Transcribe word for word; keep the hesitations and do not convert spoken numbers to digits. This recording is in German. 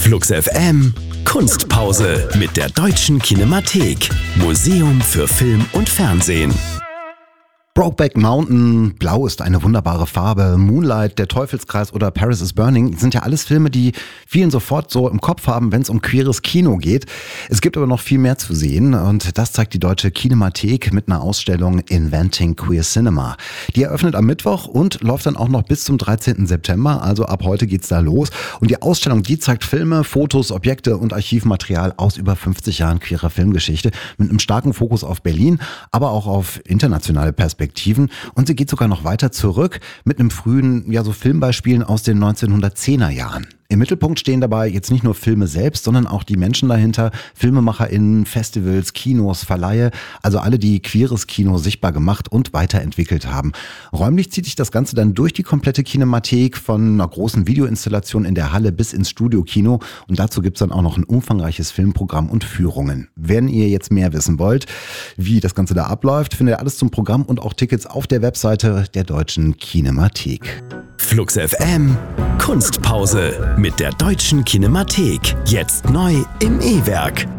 Flux F M Kunstpause mit der Deutschen Kinemathek. Museum für Film und Fernsehen. Brokeback Mountain, Blau ist eine wunderbare Farbe, Moonlight, Der Teufelskreis oder Paris is Burning sind ja alles Filme, die vielen sofort so im Kopf haben, wenn es um queeres Kino geht. Es gibt aber noch viel mehr zu sehen und das zeigt die Deutsche Kinemathek mit einer Ausstellung Inventing Queer Cinema. Die eröffnet am Mittwoch und läuft dann auch noch bis zum dreizehnten September, also ab heute geht's da los. Und die Ausstellung, die zeigt Filme, Fotos, Objekte und Archivmaterial aus über fünfzig Jahren queerer Filmgeschichte mit einem starken Fokus auf Berlin, aber auch auf internationale Perspektiven. Und sie geht sogar noch weiter zurück mit einem frühen, ja so Filmbeispielen aus den neunzehnhundertzehner Jahren. Im Mittelpunkt stehen dabei jetzt nicht nur Filme selbst, sondern auch die Menschen dahinter, FilmemacherInnen, Festivals, Kinos, Verleihe, also alle, die queeres Kino sichtbar gemacht und weiterentwickelt haben. Räumlich zieht sich das Ganze dann durch die komplette Kinemathek von einer großen Videoinstallation in der Halle bis ins Studiokino und dazu gibt's dann auch noch ein umfangreiches Filmprogramm und Führungen. Wenn ihr jetzt mehr wissen wollt, wie das Ganze da abläuft, findet ihr alles zum Programm und auch Tickets auf der Webseite der Deutschen Kinemathek. Flux F M Kunstpause mit der Deutschen Kinemathek. Jetzt neu im E-Werk.